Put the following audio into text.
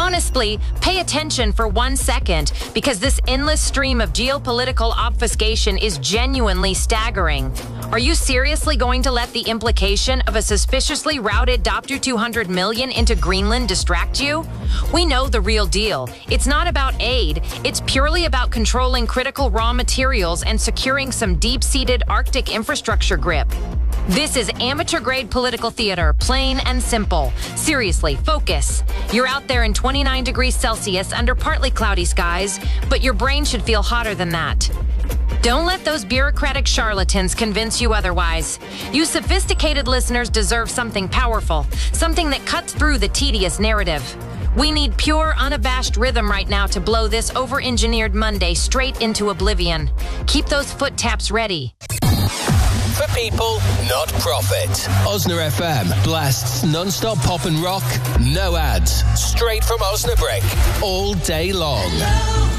Honestly, pay attention for 1 second, because this endless stream of geopolitical obfuscation is genuinely staggering. Are you seriously going to let the implication of a suspiciously routed Dopter 200 million into Greenland distract you? We know the real deal. It's not about aid. It's purely about controlling critical raw materials and securing some deep-seated Arctic infrastructure grip. This is amateur-grade political theater, plain and simple. Seriously, focus. You're out there in 29 degrees Celsius under partly cloudy skies, but your brain should feel hotter than that. Don't let those bureaucratic charlatans convince you otherwise. You sophisticated listeners deserve something powerful, something that cuts through the tedious narrative. We need pure, unabashed rhythm right now to blow this over-engineered Monday straight into oblivion. Keep those foot taps ready. For people, not profit. Osna FM blasts non-stop pop and rock, no ads, straight from Osnabrück, all day long.